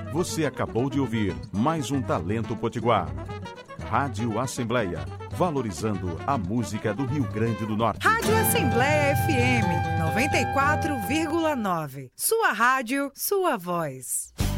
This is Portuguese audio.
Você acabou de ouvir mais um Talento Potiguar. Rádio Assembleia, valorizando a música do Rio Grande do Norte. Rádio Assembleia FM 94,9. Sua rádio, sua voz.